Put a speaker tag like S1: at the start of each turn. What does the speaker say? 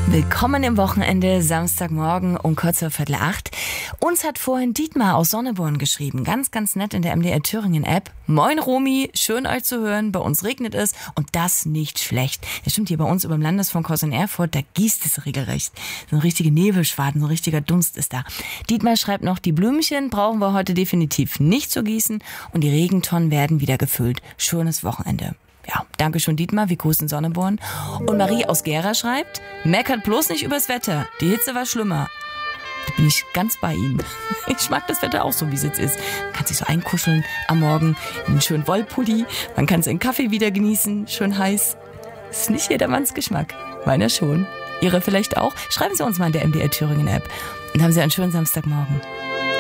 S1: Willkommen im Wochenende, Samstagmorgen um kurz vor 7:45. Uns hat vorhin Dietmar aus Sonneborn geschrieben, ganz, ganz nett in der MDR Thüringen App. Moin Romy, schön euch zu hören, bei uns regnet es und das nicht schlecht. Das stimmt, hier bei uns über dem Landesfunkhaus in Erfurt, da gießt es regelrecht. So eine richtige Nebelschwaden, so ein richtiger Dunst ist da. Dietmar schreibt noch, die Blümchen brauchen wir heute definitiv nicht zu gießen und die Regentonnen werden wieder gefüllt. Schönes Wochenende. Ja, danke schon Dietmar, wir grüßen Sonneborn. Und Marie aus Gera schreibt, meckert bloß nicht übers Wetter, die Hitze war schlimmer. Da bin ich ganz bei ihm. Ich mag das Wetter auch so, wie es jetzt ist. Man kann sich so einkuscheln am Morgen in einen schönen Wollpulli, man kann seinen Kaffee wieder genießen, schön heiß. Das ist nicht jedermanns Geschmack, meiner schon. Ihre vielleicht auch? Schreiben Sie uns mal in der MDR Thüringen App und haben Sie einen schönen Samstagmorgen.